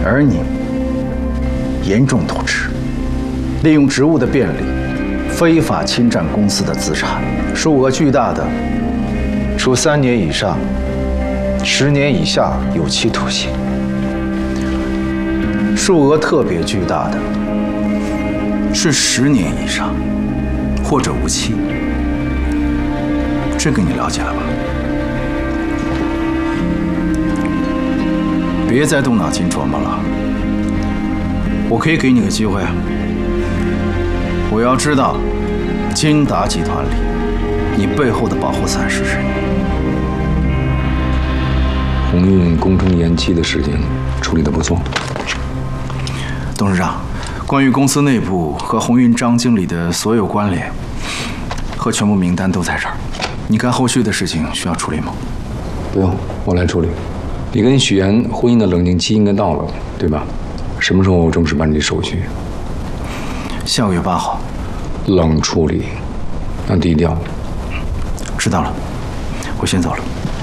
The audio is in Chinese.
而你严重偷吃，利用职务的便利，非法侵占公司的资产，数额巨大的，处3年以上10年以下有期徒刑；数额特别巨大的，是10年以上或者无期。这个你了解了吧？别再动脑筋琢磨了。我可以给你个机会啊！我要知道金达集团里你背后的保护伞是谁。 鸿运工程延期的事情处理得不错。 董事长，关于公司内部和鸿运张经理的所有关联和全部名单都在这儿。你看后续的事情需要处理吗？ 不用，我来处理。你跟许岩婚姻的冷静期应该到了，对吧？什么时候正式办理手续？ 下个月8号。 冷处理，要低调。 知道了，我先走了。